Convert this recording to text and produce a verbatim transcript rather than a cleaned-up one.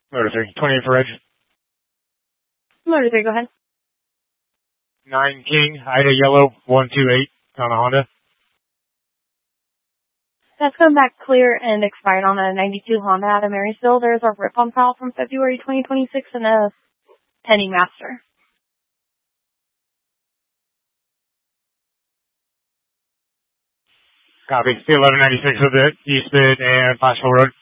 Motor three, twenty-eight for Reg. Motor three, go ahead. nine King, Ida Yellow, one two eight on a Honda. That's come back clear and expired on a ninety-two Honda out of Marysville. There's a rip on file from February twenty twenty-six and a Penny Master. Copy. The eleven ninety-six with the East Mid and Foxville Road.